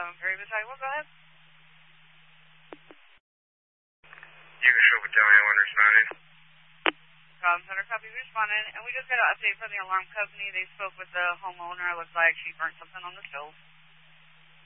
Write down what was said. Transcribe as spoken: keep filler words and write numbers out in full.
very beside. Well, go ahead. You can show battalion one responding. Um, Center copy responding, and we just got an update from the alarm company. They spoke with the homeowner. It looks like she burnt something on the stove.